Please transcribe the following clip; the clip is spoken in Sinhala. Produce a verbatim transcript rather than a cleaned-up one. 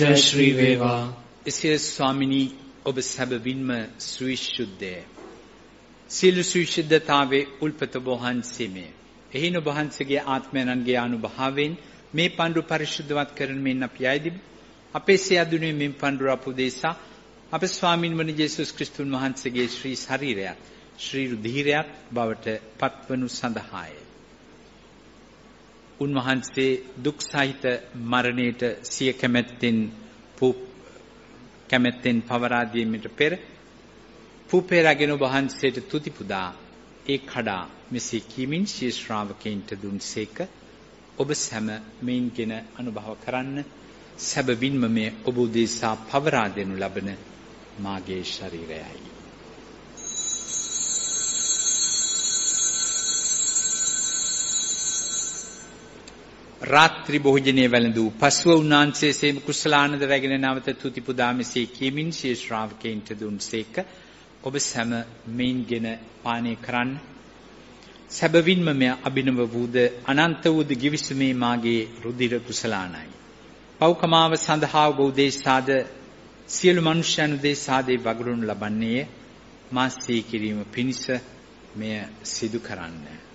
ජය ශ්‍රී වේවා. එසේ ස්වාමිනී ඔබ සැබවින්ම සවිශුද්ධය. සියලු සවිශුද්ධතාවේ උල්පත ඔබ වහන්සේමය. එහින ඔබ වහන්සේගේ ආත්මයන්ගේ අනුභවයෙන් මේ පඬුර පරිශුද්ධවත් කරන මෙන් අපි ආයදිමු. අපේ සියදුනේ මෙන් පඬුර අපුදේසා අපේ ස්වාමින් වන යේසුස් ක්‍රිස්තුන් වහන්සේගේ ශ්‍රී ශරීරයත් ශ්‍රී රුධිරයත් බවට පත්වනු සඳහාය. උන්වහන්සේ දුක් සහිත මරණයට සිය කැමැත්තෙන් කැමැත්තෙන් පවරා දීමට පෙර පුපේ රැගෙන වහන්සේට තුති පුදා ඒ කඩා මෙසේ කීමින් ශී ශ්‍රාවකයන්ට දුන්සේක. ඔබ සැම මෙයින්ගෙන අනුභව කරන්න. සැබවින්ම මේ ඔබ උදෙසා පවරා දෙනු ලබන මාගේ ශරීරයයි. රාත්‍රී භෝජනයේ වැළඳූ පසුව උන්වහන්සේ සේම කුසලානන්ද රැගෙන නැවත තුති පුදා මෙසේ කීමින් ශී ශ්‍රාවකයන්ට දුන්සේක. ඔබ සැම මෙයින්ගෙන පානය කරන්න. සැබවින්ම මෙය අභිනව වූද අනන්ත වූද ගිවිසුමේ මාගේ රුධිර කුසලානයි. පෞකමාව සඳහා ඔබ උදෙසාද සියලු මනුෂ්‍යයන් උදෙසාද වගුරුන් ලබන්නේ මා සිහි කිරීම පිණිස මෙය සිදු කරන්න.